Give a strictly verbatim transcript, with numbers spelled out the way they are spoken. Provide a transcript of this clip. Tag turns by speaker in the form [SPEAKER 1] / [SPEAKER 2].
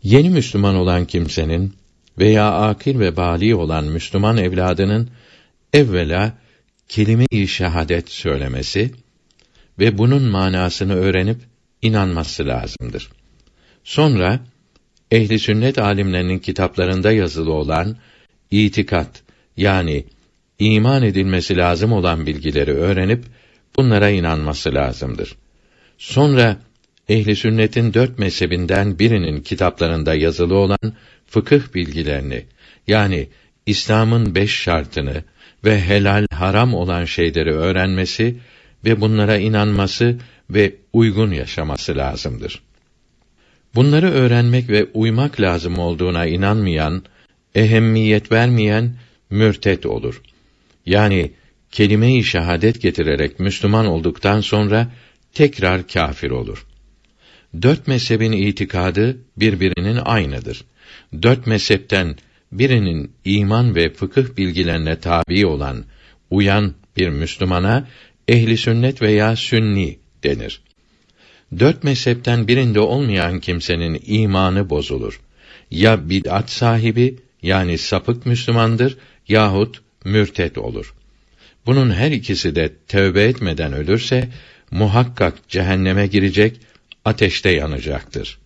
[SPEAKER 1] Yeni Müslüman olan kimsenin veya akil ve bâli olan Müslüman evladının evvela kelime-i şehadet söylemesi ve bunun manasını öğrenip inanması lazımdır. Sonra ehli sünnet alimlerinin kitaplarında yazılı olan itikat, yani iman edilmesi lazım olan bilgileri öğrenip bunlara inanması lazımdır. Sonra ehli sünnetin dört mezhebinden birinin kitaplarında yazılı olan fıkıh bilgilerini, yani İslam'ın beş şartını ve helal haram olan şeyleri öğrenmesi ve bunlara inanması ve uygun yaşaması lazımdır. Bunları öğrenmek ve uymak lazım olduğuna inanmayan, ehemmiyet vermeyen mürtet olur. Yani kelime-i şehadet getirerek Müslüman olduktan sonra tekrar kâfir olur. Dört mezhebin itikadı birbirinin aynıdır. Dört mezhepten birinin iman ve fıkıh bilgilerine tabi olan, uyan bir Müslümana ehli sünnet veya sünni denir. Dört mezhepten birinde olmayan kimsenin imanı bozulur. Ya bid'at sahibi, yani sapık Müslümandır, yahut mürtet olur. Bunun her ikisi de tövbe etmeden ölürse muhakkak cehenneme girecek, ateşte yanacaktır.